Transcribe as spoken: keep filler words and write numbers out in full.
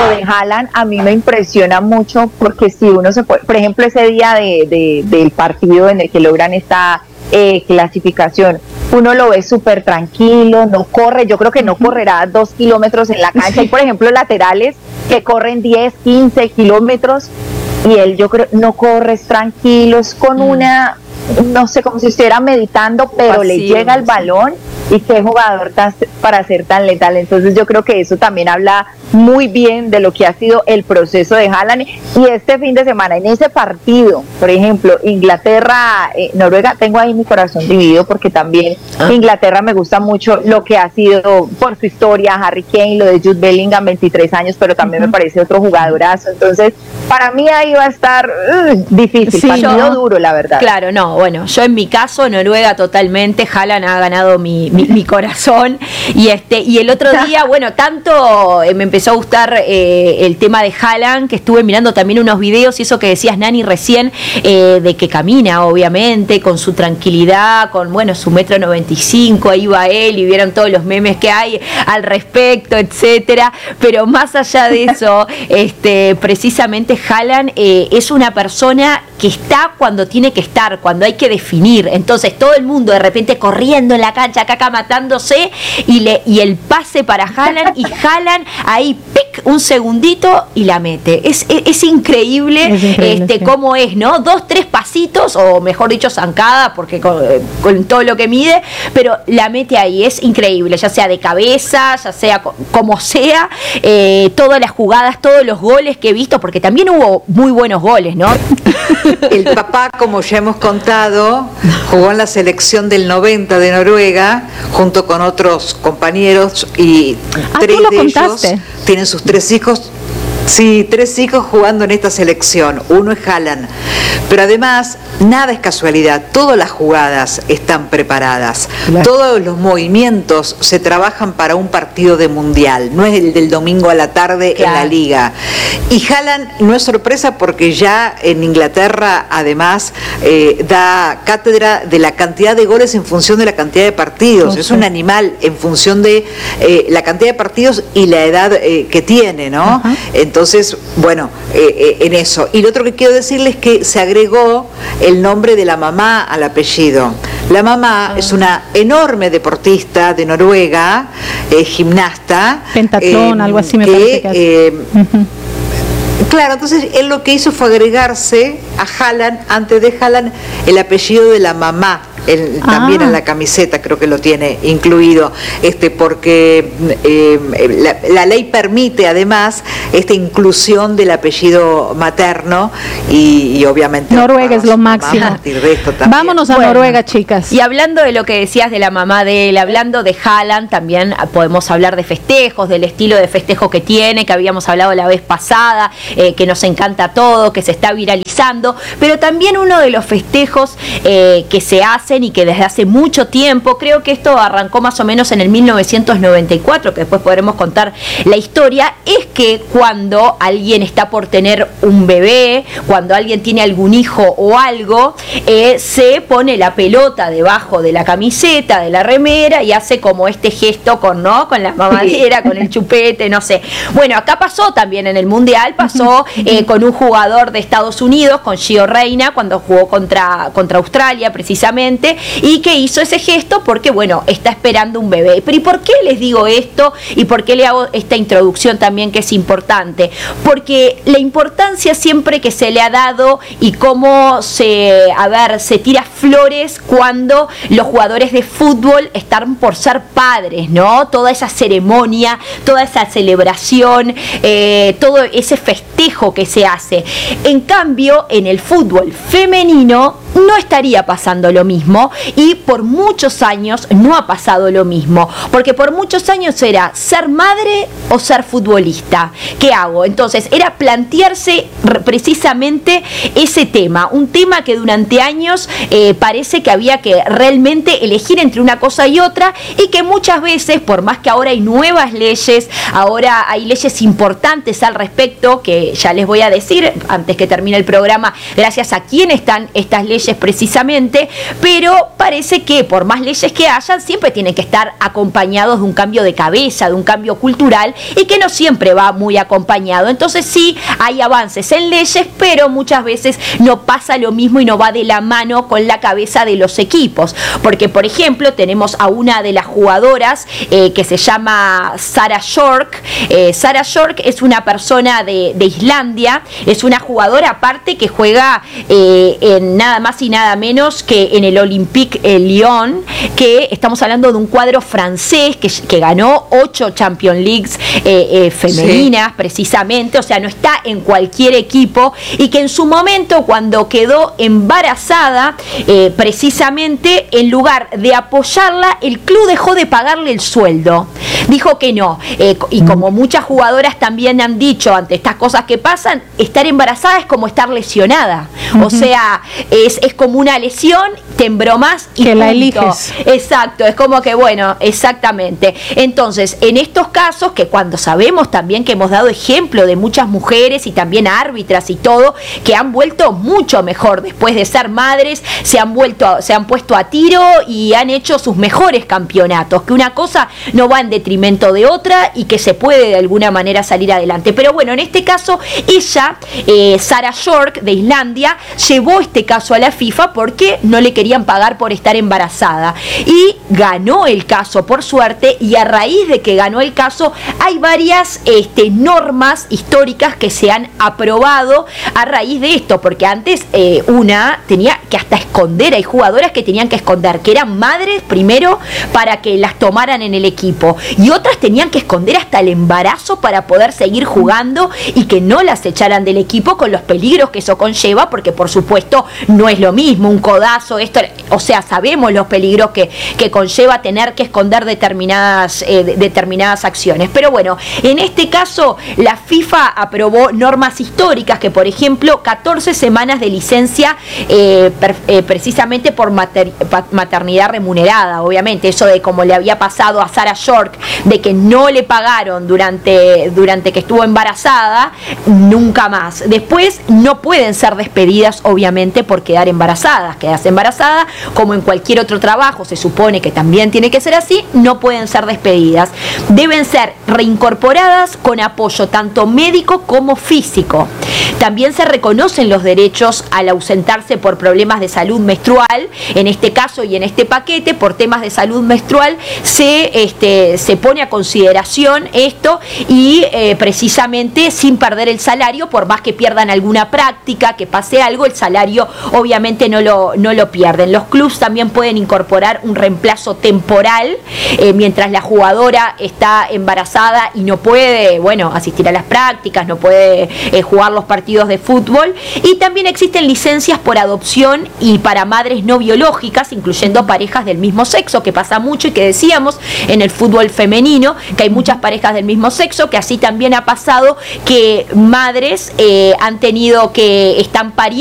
lo de Haaland a mí me impresiona mucho porque si uno se puede, por ejemplo, ese día de, de, del partido en el que logran esta eh, clasificación, uno lo ve súper tranquilo, no corre, yo creo que no correrá dos kilómetros en la cancha. Hay, por ejemplo, laterales que corren diez, quince kilómetros y él, yo creo, no corre, es tranquilo, es con mm. una, no sé, como si estuviera meditando, pero Pasivo, le llega el balón. Y qué jugador tan, para ser tan letal. Entonces yo creo que eso también habla muy bien de lo que ha sido el proceso de Haaland. Y este fin de semana, en ese partido, por ejemplo, Inglaterra, eh, Noruega, tengo ahí mi corazón dividido porque también ah. Inglaterra me gusta mucho lo que ha sido por su historia, Harry Kane, lo de Jude Bellingham, veintitrés años, pero también uh-huh. me parece otro jugadorazo. Entonces, para mí ahí va a estar uh, difícil, sí, partido yo, duro, la verdad. Claro, no, bueno, yo en mi caso, Noruega totalmente, Haaland ha ganado mi, mi, mi corazón, y este y el otro día, bueno, tanto eh, me empezó a gustar eh, el tema de Haaland, que estuve mirando también unos videos, y eso que decías, Nani, recién, eh, de que camina, obviamente, con su tranquilidad, con, bueno, su metro noventa y cinco, ahí va él, y vieron todos los memes que hay al respecto, etcétera, pero más allá de eso, este precisamente Haaland eh, es una persona que está cuando tiene que estar, cuando hay que definir. Entonces todo el mundo de repente corriendo en la cancha, acá, acá matándose, y, le, y el pase para Haaland, y Haaland ahí, pic, un segundito y la mete. Es, es, es increíble, es increíble este, sí. cómo es, ¿no? Dos, tres pasitos, o mejor dicho, zancada, porque con, con todo lo que mide, pero la mete ahí. Es increíble, ya sea de cabeza, ya sea como sea, eh, todas las jugadas, todos los goles que he visto, porque también hubo muy buenos goles, ¿no? El papá, como ya hemos contado, jugó en la selección del noventa de Noruega, junto con otros compañeros, y ah, tres ¿tú lo de contaste? ellos tienen sus tres hijos. Sí, tres hijos jugando en esta selección. Uno es Haaland. Pero además, nada es casualidad. Todas las jugadas están preparadas. Claro. Todos los movimientos se trabajan para un partido de mundial. No es el del domingo a la tarde claro. en la liga. Y Haaland no es sorpresa porque ya en Inglaterra, además, eh, da cátedra de la cantidad de goles en función de la cantidad de partidos. Okay. Es un animal en función de eh, la cantidad de partidos y la edad eh, que tiene, ¿no? Uh-huh. Entonces, bueno, eh, eh, en eso. Y lo otro que quiero decirles es que se agregó el nombre de la mamá al apellido. La mamá ah. es una enorme deportista de Noruega, eh, gimnasta. Pentatlón, eh, algo así me que, parece que hace. Eh, uh-huh. Claro, entonces él lo que hizo fue agregarse a Haaland, antes de Haaland, el apellido de la mamá. Él, ah. también en la camiseta creo que lo tiene incluido, este porque eh, la, la ley permite además esta inclusión del apellido materno, y, y obviamente Noruega es lo máximo. A partir de esto también. Vámonos a bueno, Noruega, chicas. Y hablando de lo que decías de la mamá de él, hablando de Haaland, también podemos hablar de festejos, del estilo de festejo que tiene, que habíamos hablado la vez pasada, eh, que nos encanta todo, que se está viralizando, pero también uno de los festejos eh, que se hace y que desde hace mucho tiempo, creo que esto arrancó más o menos en el mil novecientos noventa y cuatro, que después podremos contar la historia, es que cuando alguien está por tener un bebé, cuando alguien tiene algún hijo o algo, eh, se pone la pelota debajo de la camiseta, de la remera, y hace como este gesto con, ¿no? con la mamadera, con el chupete, no sé. Bueno, acá pasó también en el Mundial, pasó eh, con un jugador de Estados Unidos, con Gio Reyna, cuando jugó contra, contra Australia precisamente, y que hizo ese gesto porque, bueno, está esperando un bebé. Pero ¿y por qué les digo esto? ¿Y por qué le hago esta introducción también que es importante? Porque la importancia siempre que se le ha dado y cómo se, a ver, se tira flores cuando los jugadores de fútbol están por ser padres, ¿no? Toda esa ceremonia, toda esa celebración, eh, todo ese festejo que se hace. En cambio, en el fútbol femenino no estaría pasando lo mismo, y por muchos años no ha pasado lo mismo, porque por muchos años era ser madre o ser futbolista. ¿Qué hago? Entonces era plantearse precisamente ese tema, un tema que durante años eh, parece que había que realmente elegir entre una cosa y otra, y que muchas veces, por más que ahora hay nuevas leyes, ahora hay leyes importantes al respecto, que ya les voy a decir antes que termine el programa gracias a quién están estas leyes precisamente, pero parece que por más leyes que hayan, siempre tienen que estar acompañados de un cambio de cabeza, de un cambio cultural, y que no siempre va muy acompañado. Entonces sí hay avances en leyes, pero muchas veces no pasa lo mismo y no va de la mano con la cabeza de los equipos, porque por ejemplo tenemos a una de las jugadoras eh, que se llama Sarah York. eh, Sarah York es una persona de, de Islandia, es una jugadora aparte que juega eh, en nada más y nada menos que en el Olympique eh, Lyon, que estamos hablando de un cuadro francés que, que ganó ocho Champions Leagues eh, eh, femeninas, sí, precisamente, o sea, no está en cualquier equipo, y que en su momento, cuando quedó embarazada, eh, precisamente en lugar de apoyarla, el club dejó de pagarle el sueldo, dijo que no, eh, y como muchas jugadoras también han dicho ante estas cosas que pasan, estar embarazada es como estar lesionada, uh-huh. o sea, es, es como una lesión, te embromas y que punto. La eliges. Exacto, es como que bueno, exactamente. Entonces, en estos casos, que cuando sabemos también que hemos dado ejemplo de muchas mujeres y también árbitras y todo, que han vuelto mucho mejor después de ser madres, se han vuelto, se han puesto a tiro y han hecho sus mejores campeonatos, que una cosa no va en detrimento de otra y que se puede de alguna manera salir adelante. Pero bueno, en este caso, ella, eh, Sarah York de Islandia, llevó este caso a la FIFA porque no le querían pagar por estar embarazada, y ganó el caso por suerte, y a raíz de que ganó el caso hay varias este, normas históricas que se han aprobado a raíz de esto, porque antes eh, una tenía que hasta esconder, hay jugadoras que tenían que esconder, que eran madres primero para que las tomaran en el equipo, y otras tenían que esconder hasta el embarazo para poder seguir jugando y que no las echaran del equipo, con los peligros que eso conlleva, porque por supuesto no es lo mismo un codazo, esto, o sea, sabemos los peligros que, que conlleva tener que esconder determinadas, eh, de, determinadas acciones. Pero bueno, en este caso la FIFA aprobó normas históricas, que por ejemplo catorce semanas de licencia eh, per, eh, precisamente por mater, maternidad remunerada, obviamente, eso de como le había pasado a Sarah York, de que no le pagaron durante, durante que estuvo embarazada, nunca más. Después no pueden ser despedidas, obviamente, por quedar embarazadas. Quedas embarazada, como en cualquier otro trabajo, se supone que también tiene que ser así, no pueden ser despedidas. Deben ser reincorporadas con apoyo tanto médico como físico. También se reconocen los derechos al ausentarse por problemas de salud menstrual. En este caso y en este paquete, por temas de salud menstrual, se, este, se pone a consideración esto, y eh, precisamente sin perder el salario, por más que pierdan alguna práctica, que pase algo, el salario obviamente no lo, no lo pierden. Los clubes también pueden incorporar un reemplazo temporal eh, mientras la jugadora está embarazada y no puede, bueno, asistir a las prácticas, no puede eh, jugar los partidos de fútbol. Y también existen licencias por adopción y para madres no biológicas, incluyendo parejas del mismo sexo, que pasa mucho y que decíamos en el fútbol femenino, que hay muchas parejas del mismo sexo, que así también ha pasado que madres eh, han tenido que, están pariendo